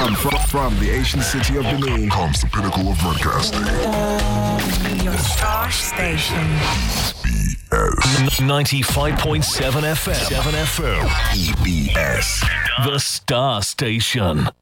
From the ancient city of Benin comes the pinnacle of broadcasting. Your star station. EBS 95.7 FM. 7 FM. EBS The Star Station.